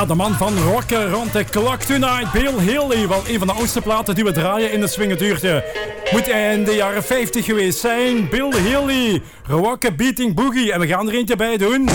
Ja, de man van Rocken Rond the Clock Tonight, Bill Haley. Wel een van de oudste platen die we draaien in de swingetuurtje. Moet in de jaren 50 geweest zijn. Bill Haley, Rocken Beating Boogie. En we gaan er eentje bij doen.